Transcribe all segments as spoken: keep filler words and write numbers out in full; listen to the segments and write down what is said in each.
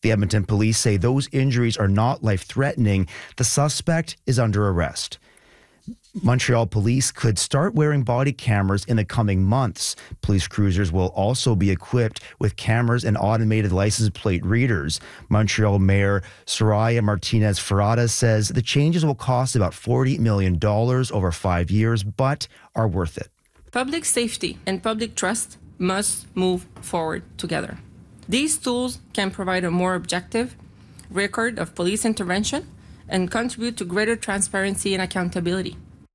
The Edmonton police say those injuries are not life-threatening. The suspect is under arrest. Montreal police could start wearing body cameras in the coming months. Police cruisers will also be equipped with cameras and automated license plate readers. Montreal Mayor Soraya Martinez Ferrada says the changes will cost about forty million dollars over five years, but are worth it. Public safety and public trust must move forward together. These tools can provide a more objective record of police intervention and contribute to greater transparency and accountability.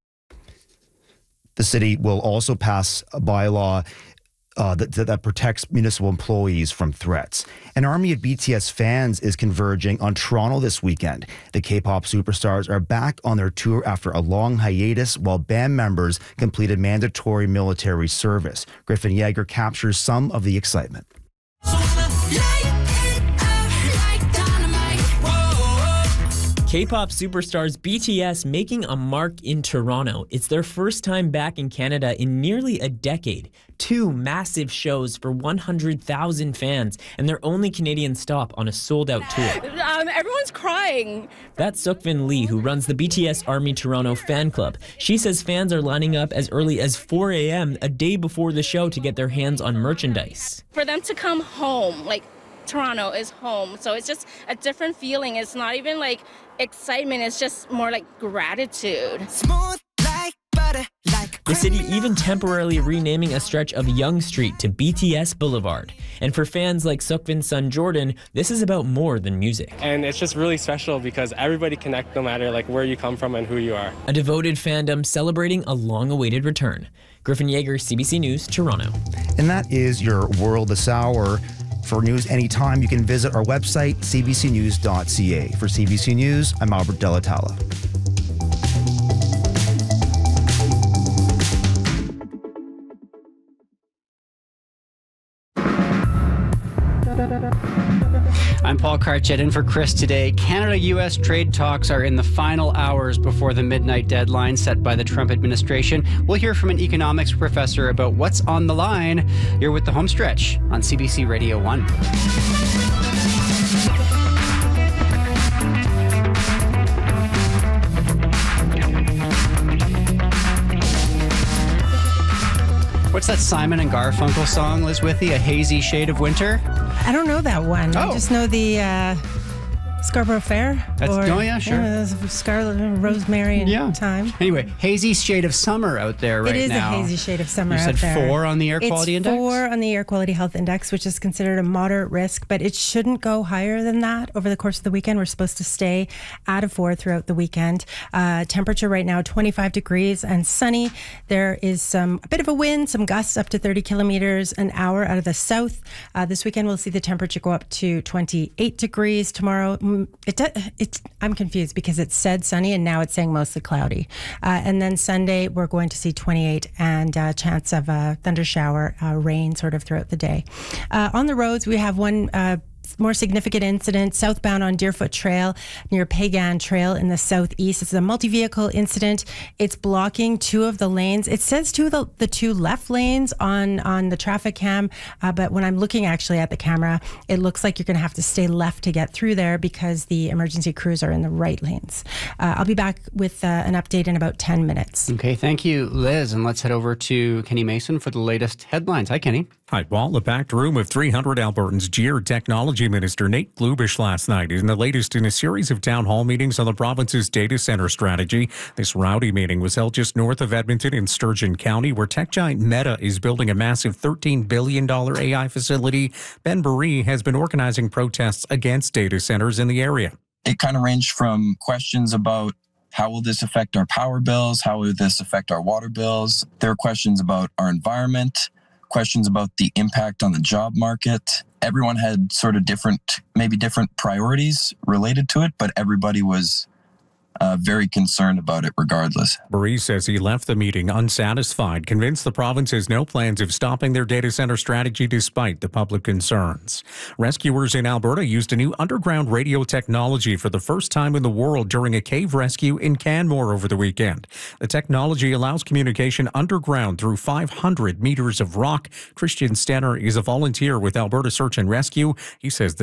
The city will also pass a bylaw uh, that, that protects municipal employees from threats. An army of B T S fans is converging on Toronto this weekend. The K-pop superstars are back on their tour after a long hiatus, while band members completed mandatory military service. Griffin Yeager captures some of the excitement. K-pop superstars B T S making a mark in Toronto. It's their first time back in Canada in nearly a decade. Two massive shows for one hundred thousand fans and their only Canadian stop on a sold-out tour. Um, everyone's crying. That's Sukvin Lee, who runs the B T S Army Toronto fan club. She says fans are lining up as early as four a.m. a day before the show to get their hands on merchandise. For them to come home, like, Toronto is home, so it's just a different feeling. It's not even like excitement, it's just more like gratitude. Smooth like butter, like the city even temporarily renaming a stretch of Yonge Street to B T S Boulevard. And for fans like Sukvin's son Jordan, this is about more than music. And it's just really special because everybody connects no matter like where you come from and who you are. A devoted fandom celebrating a long-awaited return. Griffin Yeager, C B C News, Toronto. And that is your World This Hour. For news anytime, you can visit our website, c b c news dot c a. For C B C News, I'm Albert Delatala. I'm Paul Karchet in for Chris today. Canada-U S trade talks are in the final hours before the midnight deadline set by the Trump administration. We'll hear from an economics professor about what's on the line. You're with the home stretch on C B C Radio one. What's that Simon and Garfunkel song, Liz Withy? A Hazy Shade of Winter? I don't know that one. Oh. I just know the uh, Scarborough Fair. That's, or, oh, yeah, sure. Yeah, Scarlet and Rosemary and yeah. Thyme. Anyway, hazy shade of summer out there right now. It is now. a hazy shade of summer you out said there. four on the air quality it's index? four on the air quality health index, which is considered a moderate risk, but it shouldn't go higher than that over the course of the weekend. We're supposed to stay at a four throughout the weekend. Uh, temperature right now, twenty-five degrees and sunny. There is some a bit of a wind, some gusts up to thirty kilometers an hour out of the south. Uh, this weekend, we'll see the temperature go up to twenty-eight degrees. Tomorrow, it does, it's, I'm confused because it said sunny and now it's saying mostly cloudy. Uh, and then Sunday, we're going to see twenty-eight and a chance of a thunder shower, uh, rain sort of throughout the day. Uh, on the roads, we have one uh, more significant incident southbound on Deerfoot Trail near Pagan Trail in the southeast. It's a multi-vehicle incident. It's blocking two of the lanes. It says two of the, the two left lanes on, on the traffic cam, uh, but when I'm looking actually at the camera, it looks like you're going to have to stay left to get through there because the emergency crews are in the right lanes. Uh, I'll be back with uh, an update in about ten minutes. Okay, thank you, Liz. And let's head over to Kenny Mason for the latest headlines. Hi, Kenny. Hi, Paul. A packed room of three hundred Albertans jeered Technology Minister Nate Glubish last night in the latest in a series of town hall meetings on the province's data center strategy. This rowdy meeting was held just north of Edmonton in Sturgeon County, where tech giant Meta is building a massive thirteen billion dollars A I facility. Ben Buree has been organizing protests against data centers in the area. It kind of ranged from questions about how will this affect our power bills? How will this affect our water bills? There are questions about our environment, questions about the impact on the job market. Everyone had sort of different, maybe different priorities related to it, but everybody was uh, very concerned about it regardless. Buree says he left the meeting unsatisfied, convinced the province has no plans of stopping their data center strategy despite the public concerns. Rescuers in Alberta used a new underground radio technology for the first time in the world during a cave rescue in Canmore over the weekend. The technology allows communication underground through five hundred meters of rock. Christian Stenner is a volunteer with Alberta Search and Rescue. He says the